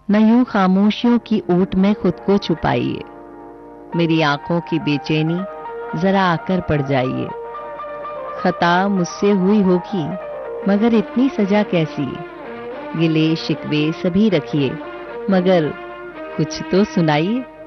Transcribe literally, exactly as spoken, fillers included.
न यूं खामोशियों की ऊट में खुद को छुपाइए। मेरी आंखों की बेचैनी जरा आकर पड़ जाइए। खता मुझसे हुई होगी मगर इतनी सजा कैसी। गिले शिकवे सभी रखिए मगर कुछ तो सुनाइए।